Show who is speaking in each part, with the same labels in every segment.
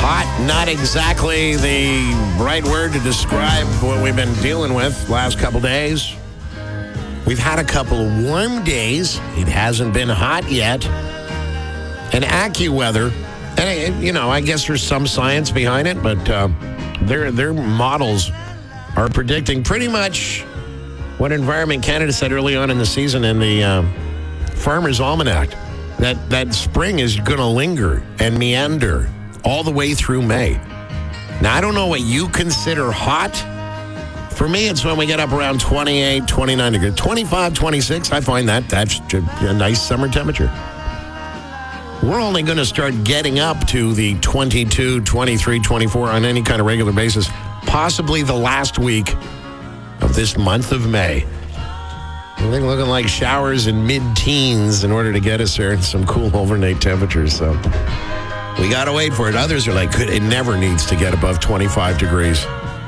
Speaker 1: Hot, not exactly the right word to describe what we've been dealing with last couple days. We've had a couple of warm days. It hasn't been hot yet. And AccuWeather, and I guess there's some science behind it, but their models are predicting pretty much what Environment Canada said early on in the season in the Farmer's Almanac, that spring is going to linger and meander all the way through May. Now, I don't know what you consider hot. For me, it's when we get up around 28, 29 degrees. 25, 26, I find that's a nice summer temperature. We're only going to start getting up to the 22, 23, 24 on any kind of regular basis, possibly the last week of this month of May. I think looking like showers in mid-teens in order to get us there and some cool overnight temperatures. So we got to wait for it. Others are like, it never needs to get above 25 degrees.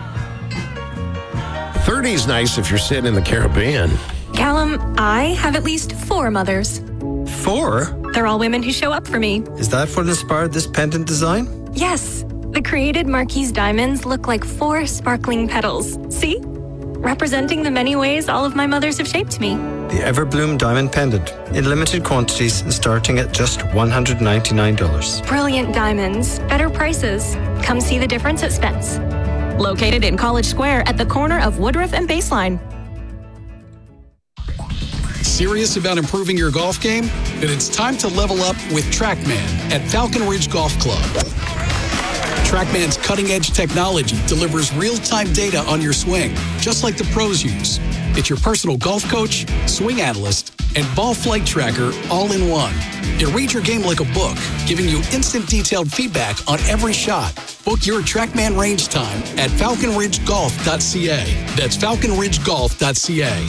Speaker 1: 30 is nice if you're sitting in the Caribbean.
Speaker 2: Callum, I have at least 4 mothers.
Speaker 3: 4?
Speaker 2: They're all women who show up for me.
Speaker 3: Is that what inspired this pendant design?
Speaker 2: Yes. The created Marquise diamonds look like 4 sparkling petals. See? Representing the many ways all of my mothers have shaped me.
Speaker 3: The Everbloom Diamond Pendant, in limited quantities and starting at just $199.
Speaker 2: Brilliant diamonds, better prices. Come see the difference at Spence.
Speaker 4: Located in College Square at the corner of Woodruff and Baseline.
Speaker 5: Serious about improving your golf game? Then it's time to level up with TrackMan at Falcon Ridge Golf Club. TrackMan's cutting-edge technology delivers real-time data on your swing, just like the pros use. It's your personal golf coach, swing analyst, and ball flight tracker all in one. It reads your game like a book, giving you instant detailed feedback on every shot. Book your TrackMan range time at falconridgegolf.ca. That's falconridgegolf.ca.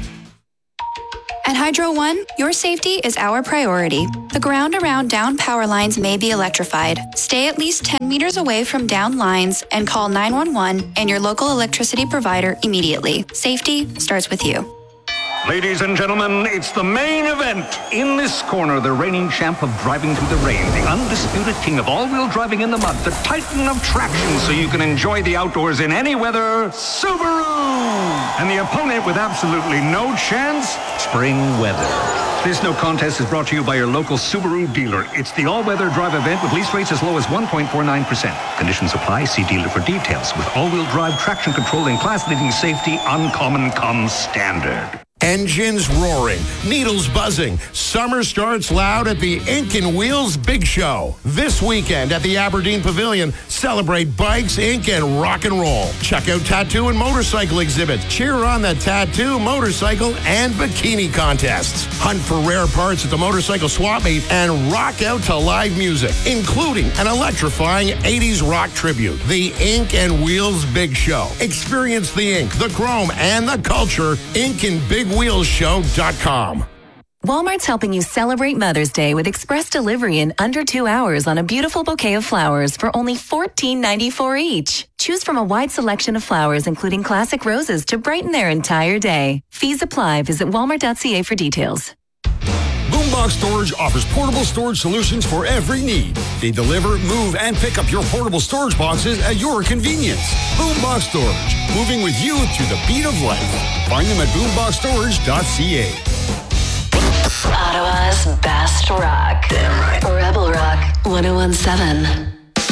Speaker 6: At Hydro One, your safety is our priority. The ground around down power lines may be electrified. Stay at least 10 meters away from down lines and call 911 and your local electricity provider immediately. Safety starts with you.
Speaker 7: Ladies and gentlemen, it's the main event. In this corner, the reigning champ of driving through the rain, the undisputed king of all-wheel driving in the mud, the titan of traction so you can enjoy the outdoors in any weather, Subaru! And the opponent with absolutely no chance, spring weather. This no contest is brought to you by your local Subaru dealer. It's the all-weather drive event with lease rates as low as 1.49%. Conditions apply. See dealer for details. With all-wheel drive traction control and class-leading safety, uncommon comes standard.
Speaker 1: Engines roaring, needles buzzing. Summer starts loud at the Ink and Wheels Big Show. This weekend at the Aberdeen Pavilion, celebrate bikes, ink, and rock and roll. Check out tattoo and motorcycle exhibits. Cheer on the tattoo, motorcycle, and bikini contests. Hunt for rare parts at the motorcycle swap meet and rock out to live music, including an electrifying 80s rock tribute. The Ink and Wheels Big Show. Experience the ink, the chrome, and the culture. Ink and BigWheelsShow.com.
Speaker 4: Walmart's helping you celebrate Mother's Day with express delivery in under 2 hours on a beautiful bouquet of flowers for only $14.94 each. Choose from a wide selection of flowers, including classic roses, to brighten their entire day. Fees apply. Visit walmart.ca for details.
Speaker 8: Boombox Storage offers portable storage solutions for every need. They deliver, move, and pick up your portable storage boxes at your convenience. Boombox Storage, moving with you through the beat of life. Find them at boomboxstorage.ca.
Speaker 9: Ottawa's best rock. Damn right. Rebel Rock 101.7.